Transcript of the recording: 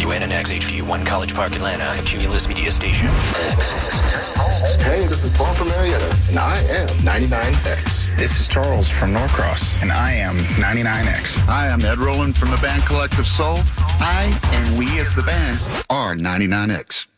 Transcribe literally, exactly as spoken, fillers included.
W N N X H D one College Park, Atlanta, a Cumulus Media station. Hey, this is Paul from Marietta, and I am ninety-nine X. This is Charles from Norcross, and I am ninety-nine X. Hi, I'm Ed Rowland from the band Collective Soul. I and we as the band are ninety-nine X.